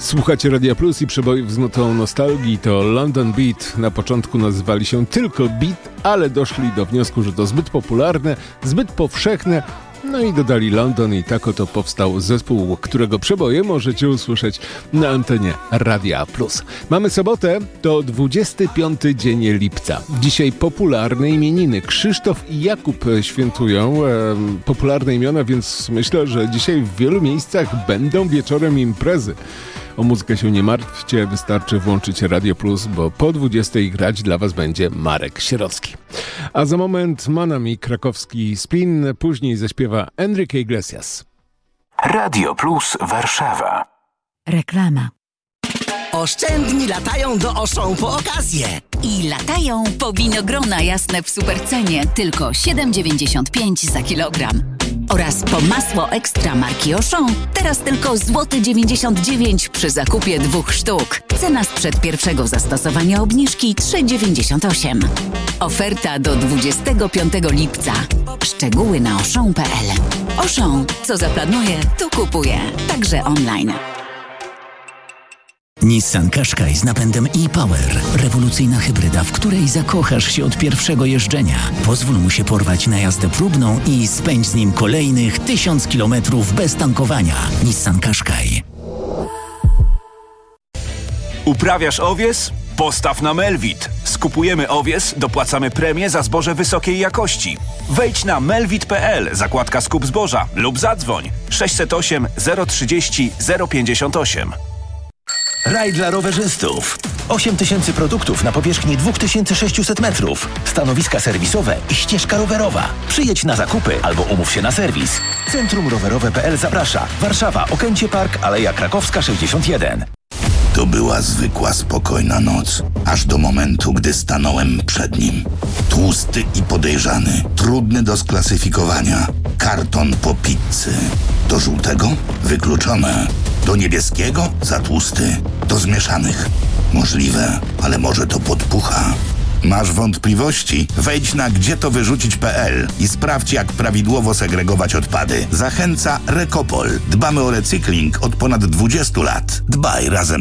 Słuchacie Radia Plus i przebojów z nutą nostalgii. To London Beat. Na początku nazywali się tylko Beat, ale doszli do wniosku, że to zbyt popularne, zbyt powszechne. No i dodali London i tak oto powstał zespół, którego przeboje możecie usłyszeć na antenie Radia Plus. Mamy sobotę, to 25 dzień lipca. Dzisiaj popularne imieniny. Krzysztof i Jakub świętują popularne imiona, więc myślę, że dzisiaj w wielu miejscach będą wieczorem imprezy. O muzykę się nie martwcie, wystarczy włączyć Radio Plus, bo po 20 grać dla Was będzie Marek Sierowski. A za moment Manami krakowski spin, później zaśpiewa Enrique Iglesias. Radio Plus Warszawa. Reklama. Oszczędni latają do Auchan po okazję. I latają po winogrona jasne w supercenie, tylko 7,95 za kilogram. Oraz po masło ekstra marki Auchan, teraz tylko złoty 99 przy zakupie 2 sztuk. Cena sprzed pierwszego zastosowania obniżki 3,98. Oferta do 25 lipca. Szczegóły na auchan.pl. Auchan, co zaplanuje, to kupuje. Także online. Nissan Qashqai z napędem e-Power. Rewolucyjna hybryda, w której zakochasz się od pierwszego jeżdżenia. Pozwól mu się porwać na jazdę próbną i spędź z nim kolejnych 1000 kilometrów bez tankowania. Nissan Qashqai. Uprawiasz owies? Postaw na Melvit. Skupujemy owies, dopłacamy premię za zboże wysokiej jakości. Wejdź na melvit.pl, zakładka skup zboża lub zadzwoń 608 030 058. Raj dla rowerzystów. 8000 produktów na powierzchni 2600 metrów. Stanowiska serwisowe i ścieżka rowerowa. Przyjedź na zakupy albo umów się na serwis. Centrum Rowerowe.pl zaprasza. Warszawa, Okęcie Park, Aleja Krakowska 61. To była zwykła, spokojna noc. Aż do momentu, gdy stanąłem przed nim. Tłusty i podejrzany. Trudny do sklasyfikowania. Karton po pizzy. Do żółtego? Wykluczone. Do niebieskiego? Za tłusty. Do zmieszanych? Możliwe, ale może to podpucha. Masz wątpliwości? Wejdź na gdzietowyrzucić.pl i sprawdź, jak prawidłowo segregować odpady. Zachęca Recopol. Dbamy o recykling od ponad 20 lat. Dbaj razem